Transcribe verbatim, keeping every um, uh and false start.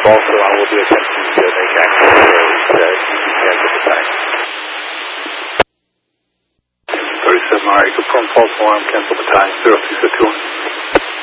false alarm will be attempting to make access to the cancel the time. thirty-seven, all right, confirm false alarm, cancel the time, zero six two one.